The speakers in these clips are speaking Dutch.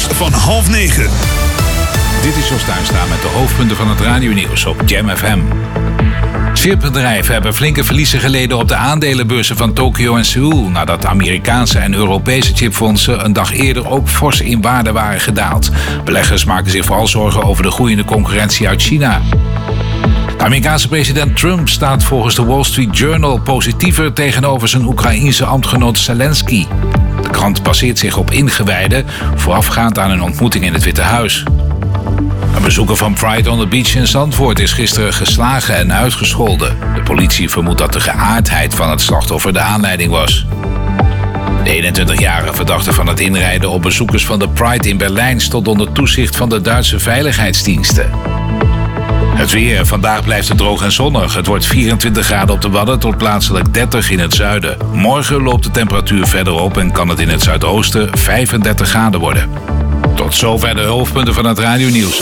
van 8:30. Dit is Jos Tuinstra met de hoofdpunten van het radionieuws op Jam FM. Chipbedrijven hebben flinke verliezen geleden op de aandelenbeurzen van Tokio en Seoul, nadat Amerikaanse en Europese chipfondsen een dag eerder ook fors in waarde waren gedaald. Beleggers maken zich vooral zorgen over de groeiende concurrentie uit China. De Amerikaanse president Trump staat volgens de Wall Street Journal positiever tegenover zijn Oekraïense ambtgenoot Zelensky. De krant baseert zich op ingewijden voorafgaand aan een ontmoeting in het Witte Huis. Een bezoeker van Pride on the Beach in Zandvoort is gisteren geslagen en uitgescholden. De politie vermoedt dat de geaardheid van het slachtoffer de aanleiding was. De 21-jarige verdachte van het inrijden op bezoekers van de Pride in Berlijn stond onder toezicht van de Duitse veiligheidsdiensten. Het weer. Vandaag blijft het droog en zonnig. Het wordt 24 graden op de Wadden tot plaatselijk 30 in het zuiden. Morgen loopt de temperatuur verder op en kan het in het zuidoosten 35 graden worden. Tot zover de hoofdpunten van het radionieuws.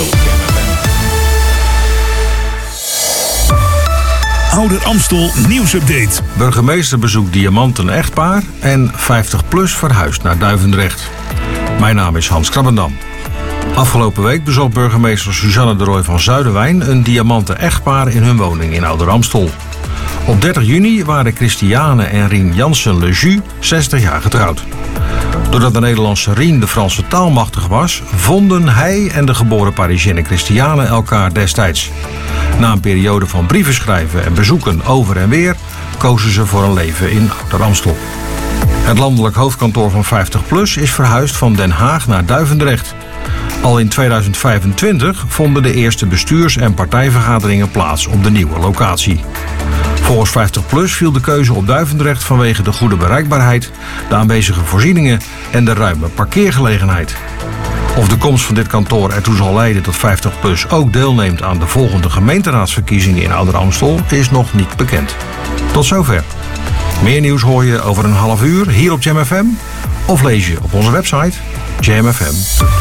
Ouder Amstel nieuwsupdate. Burgemeester bezoekt diamanten echtpaar en 50PLUS verhuist naar Duivendrecht. Mijn naam is Hans Krabbendam. Afgelopen week bezocht burgemeester Suzanne de Rooij van Zuiderwijn een diamanten echtpaar in hun woning in Ouder Amstel. Op 30 juni waren Christiane en Rien Jansen-Le Jus 60 jaar getrouwd. Doordat de Nederlandse Rien de Franse taal machtig was, vonden hij en de geboren Parisienne Christiane elkaar destijds. Na een periode van brieven schrijven en bezoeken over en weer, kozen ze voor een leven in Ouder Amstel. Het landelijk hoofdkantoor van 50PLUS is verhuisd van Den Haag naar Duivendrecht. Al in 2025 vonden de eerste bestuurs- en partijvergaderingen plaats op de nieuwe locatie. Volgens 50PLUS viel de keuze op Duivendrecht vanwege de goede bereikbaarheid, de aanwezige voorzieningen en de ruime parkeergelegenheid. Of de komst van dit kantoor ertoe zal leiden dat 50PLUS ook deelneemt aan de volgende gemeenteraadsverkiezingen in Ouder Amstel is nog niet bekend. Tot zover. Meer nieuws hoor je over een half uur hier op Jam FM of lees je op onze website jamfm.